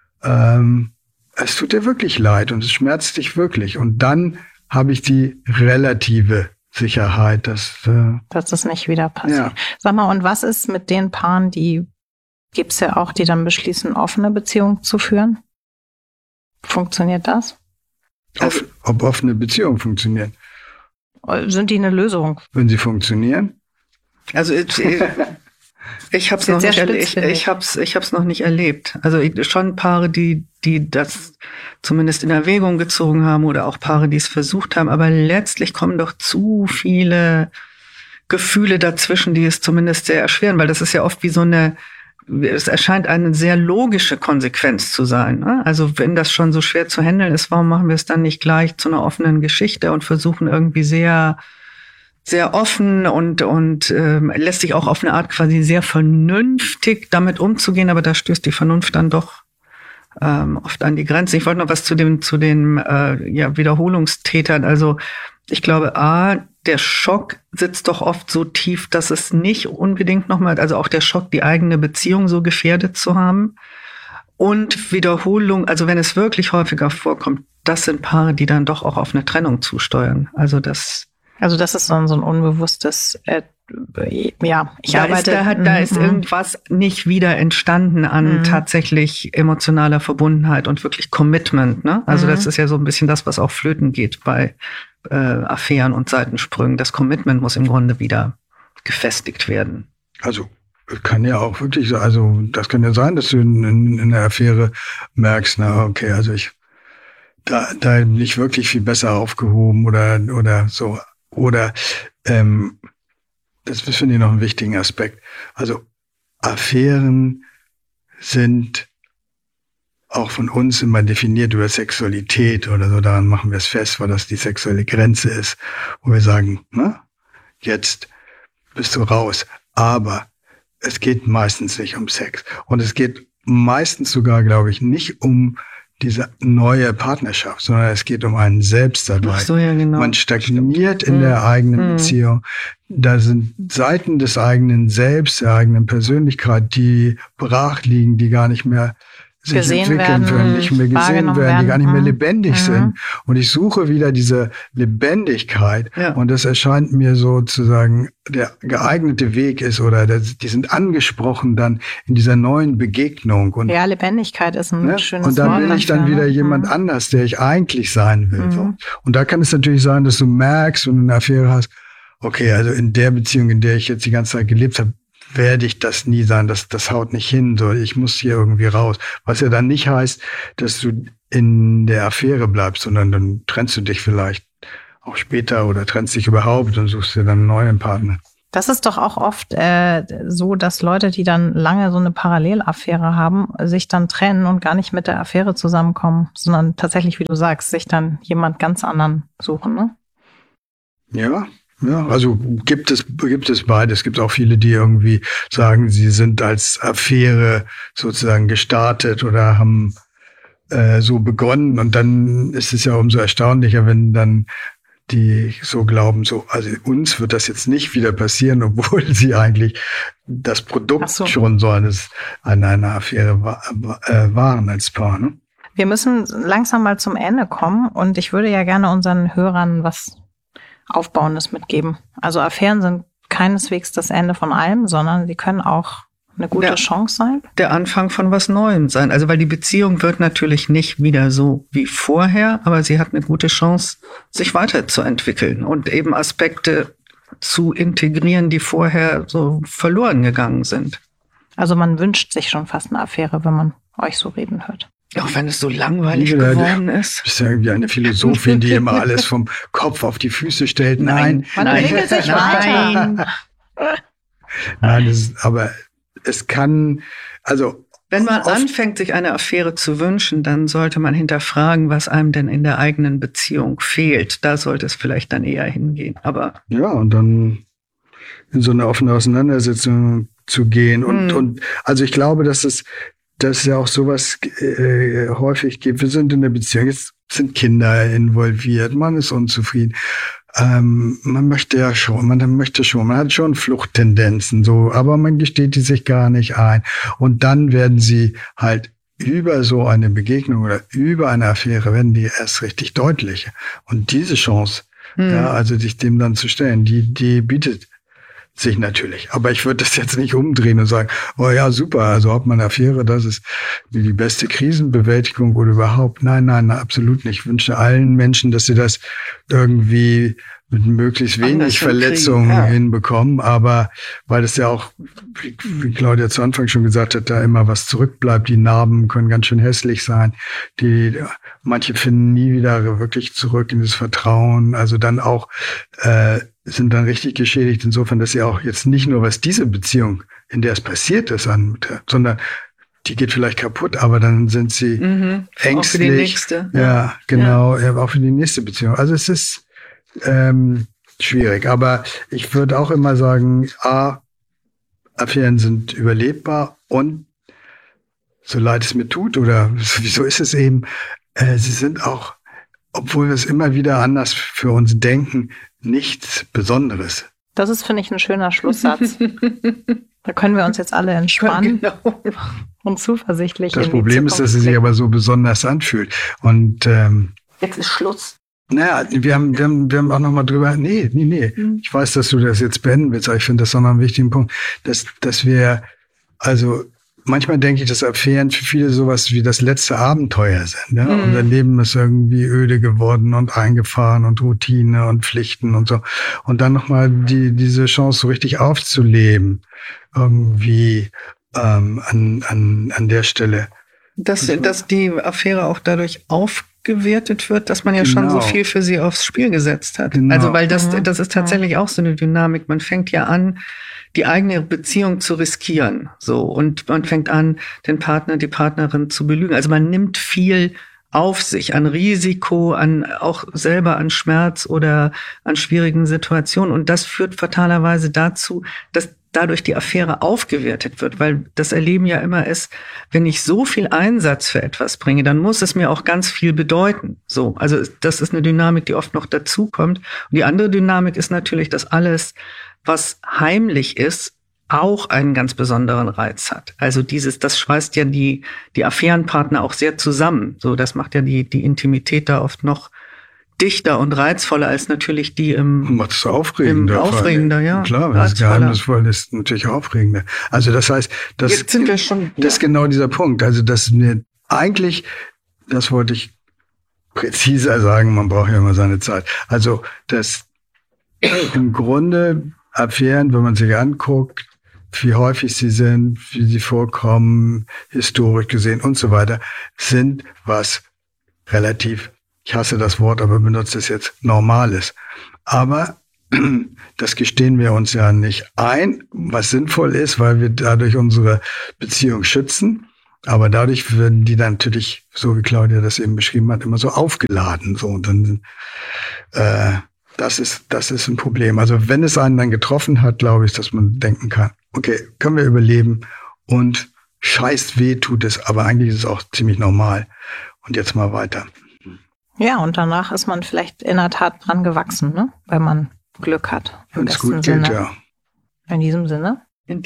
es tut dir wirklich leid und es schmerzt dich wirklich. Und dann habe ich die relative Sicherheit, dass das nicht wieder passiert. Ja. Sag mal, und was ist mit den Paaren, gibt's ja auch, die dann beschließen, offene Beziehungen zu führen? Funktioniert das? Ob offene Beziehungen funktionieren? Sind die eine Lösung? Wenn sie funktionieren? Also ich habe es noch nicht erlebt. Ich hab's noch nicht erlebt. Also schon Paare, die das zumindest in Erwägung gezogen haben oder auch Paare, die es versucht haben. Aber letztlich kommen doch zu viele Gefühle dazwischen, die es zumindest sehr erschweren, weil das ist ja oft wie so eine es erscheint eine sehr logische Konsequenz zu sein. Ne? Also wenn das schon so schwer zu handeln ist, warum machen wir es dann nicht gleich zu einer offenen Geschichte und versuchen irgendwie sehr, sehr offen und lässt sich auch auf eine Art quasi sehr vernünftig damit umzugehen, aber da stößt die Vernunft dann doch oft an die Grenze. Ich wollte noch was zu den Wiederholungstätern. Also ich glaube, der Schock sitzt doch oft so tief, dass es nicht unbedingt nochmal, also auch der Schock, die eigene Beziehung so gefährdet zu haben. Und Wiederholung, also wenn es wirklich häufiger vorkommt, das sind Paare, die dann doch auch auf eine Trennung zusteuern. Also das ist so ein unbewusstes, Da ist irgendwas nicht wieder entstanden an tatsächlich emotionaler Verbundenheit und wirklich Commitment. Ne? Also das ist ja so ein bisschen das, was auch flöten geht bei Affären und Seitensprüngen. Das Commitment muss im Grunde wieder gefestigt werden. Also kann ja auch wirklich so, also das kann ja sein, dass du in der Affäre merkst, na okay, also da bin ich wirklich viel besser aufgehoben oder so. Oder das finde ich noch einen wichtigen Aspekt. Also Affären sind auch von uns immer definiert über Sexualität oder so. Daran machen wir es fest, weil das die sexuelle Grenze ist, wo wir sagen, jetzt bist du raus. Aber es geht meistens nicht um Sex. Und es geht meistens sogar, glaube ich, nicht um diese neue Partnerschaft, sondern es geht um einen selbst dabei. Ach so, ja, genau. Man stagniert in der eigenen Beziehung. Da sind Seiten des eigenen Selbst, der eigenen Persönlichkeit, die brach liegen, die gar nicht mehr sich entwickeln können, nicht mehr gesehen werden, die gar nicht mehr lebendig sind. Und ich suche wieder diese Lebendigkeit. Ja. Und das erscheint mir sozusagen der geeignete Weg ist oder die sind angesprochen dann in dieser neuen Begegnung. Und, ja, Lebendigkeit ist ein schönes Wort. Und da bin ich dann wieder jemand anders, der ich eigentlich sein will. So. Und da kann es natürlich sein, dass du merkst, wenn du eine Affäre hast, okay, also in der Beziehung, in der ich jetzt die ganze Zeit gelebt habe, werde ich das nie sein, das haut nicht hin, so ich muss hier irgendwie raus. Was ja dann nicht heißt, dass du in der Affäre bleibst, sondern dann trennst du dich vielleicht auch später oder trennst dich überhaupt und suchst dir dann einen neuen Partner. Das ist doch auch oft so, dass Leute, die dann lange so eine Parallelaffäre haben, sich dann trennen und gar nicht mit der Affäre zusammenkommen, sondern tatsächlich, wie du sagst, sich dann jemand ganz anderen suchen, ne? Ja, also gibt es beides. Es gibt auch viele, die irgendwie sagen, sie sind als Affäre sozusagen gestartet oder haben so begonnen. Und dann ist es ja umso erstaunlicher, wenn dann die so glauben, so, also uns wird das jetzt nicht wieder passieren, obwohl sie eigentlich das Produkt schon so an einer Affäre waren als Paar. Ne? Wir müssen langsam mal zum Ende kommen und ich würde ja gerne unseren Hörern was Aufbauendes mitgeben. Also Affären sind keineswegs das Ende von allem, sondern sie können auch eine gute Chance sein. Der Anfang von was Neuem sein. Also weil die Beziehung wird natürlich nicht wieder so wie vorher, aber sie hat eine gute Chance, sich weiterzuentwickeln und eben Aspekte zu integrieren, die vorher so verloren gegangen sind. Also man wünscht sich schon fast eine Affäre, wenn man euch so reden hört. Auch wenn es so langweilig geworden ist. Du bist ja irgendwie eine Philosophin, die immer alles vom Kopf auf die Füße stellt. Nein. Man entwickelt sich weiter. Nein, aber es kann, also. Wenn man anfängt, sich eine Affäre zu wünschen, dann sollte man hinterfragen, was einem denn in der eigenen Beziehung fehlt. Da sollte es vielleicht dann eher hingehen. Aber. Ja, und dann in so eine offene Auseinandersetzung zu gehen. Und also ich glaube, dass es ja auch sowas häufig gibt. Wir sind in der Beziehung, jetzt sind Kinder involviert, man ist unzufrieden. Man möchte schon, man hat schon Fluchttendenzen, so, aber man gesteht die sich gar nicht ein. Und dann werden sie halt über so eine Begegnung oder über eine Affäre werden die erst richtig deutlich. Und diese Chance, also sich dem dann zu stellen, die bietet sich natürlich. Aber ich würde das jetzt nicht umdrehen und sagen, oh ja, super, also ob man eine Affäre, das ist die beste Krisenbewältigung oder überhaupt. Nein, absolut nicht. Ich wünsche allen Menschen, dass sie das irgendwie mit möglichst wenig Verletzungen hinbekommen, aber weil es ja auch, wie Claudia zu Anfang schon gesagt hat, da immer was zurückbleibt. Die Narben können ganz schön hässlich sein. Manche finden nie wieder wirklich zurück in das Vertrauen. Also dann auch sind dann richtig geschädigt insofern, dass sie auch jetzt nicht nur, was diese Beziehung, in der es passiert ist, sondern die geht vielleicht kaputt, aber dann sind sie ängstlich. Auch für die nächste. Ja, genau, ja, auch für die nächste Beziehung. Also es ist schwierig, aber ich würde auch immer sagen, Affären sind überlebbar und so leid es mir tut oder wieso ist es eben, sie sind auch, obwohl wir es immer wieder anders für uns denken, nichts Besonderes. Das ist, finde ich, ein schöner Schlusssatz. Da können wir uns jetzt alle entspannen und zuversichtlich. Das Problem ist, dass es sich aber so besonders anfühlt. Und jetzt ist Schluss. Naja, wir haben auch noch mal drüber, nee. Ich weiß, dass du das jetzt beenden willst, aber ich finde das auch noch einen wichtigen Punkt, dass wir, also manchmal denke ich, dass Affären für viele sowas wie das letzte Abenteuer sind. Ja? Unser Leben ist irgendwie öde geworden und eingefahren und Routine und Pflichten und so. Und dann nochmal diese Chance so richtig aufzuleben, irgendwie an der Stelle. Dass die Affäre auch dadurch aufgewertet wird, dass man ja schon so viel für sie aufs Spiel gesetzt hat. Genau. Also weil das ist tatsächlich auch so eine Dynamik. Man fängt ja an, die eigene Beziehung zu riskieren, so, und man fängt an, den Partner, die Partnerin zu belügen. Also man nimmt viel auf sich an Risiko, auch selber an Schmerz oder an schwierigen Situationen. Und das führt fatalerweise dazu, dass dadurch die Affäre aufgewertet wird, weil das Erleben ja immer ist, wenn ich so viel Einsatz für etwas bringe, dann muss es mir auch ganz viel bedeuten. So, also das ist eine Dynamik, die oft noch dazukommt. Und die andere Dynamik ist natürlich, dass alles, was heimlich ist, auch einen ganz besonderen Reiz hat. Also das schweißt ja die Affärenpartner auch sehr zusammen. So, das macht ja die Intimität da oft noch dichter und reizvoller als natürlich die macht es aufregender. Aufregender, ja. Klar, wenn es geheimnisvoll ist, natürlich aufregender. Also das heißt, jetzt sind wir schon, das ist genau dieser Punkt. Also dass mir eigentlich, das wollte ich präziser sagen, man braucht ja immer seine Zeit. Also dass im Grunde Affären, wenn man sich anguckt, wie häufig sie sind, wie sie vorkommen, historisch gesehen und so weiter, sind was relativ, ich hasse das Wort, aber benutze es jetzt, Normales. Aber das gestehen wir uns ja nicht ein, was sinnvoll ist, weil wir dadurch unsere Beziehung schützen. Aber dadurch werden die dann natürlich, so wie Claudia das eben beschrieben hat, immer so aufgeladen. So, und dann das ist ein Problem. Also wenn es einen dann getroffen hat, glaube ich, dass man denken kann, okay, können wir überleben und scheiß weh tut es, aber eigentlich ist es auch ziemlich normal. Und jetzt mal weiter. Ja, und danach ist man vielleicht in der Tat dran gewachsen, ne? Weil man Glück hat. Wenn es gut geht, ja. In diesem Sinne.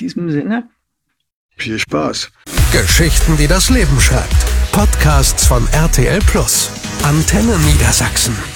Viel Spaß. Geschichten, die das Leben schreibt. Podcasts von RTL Plus. Antenne Niedersachsen.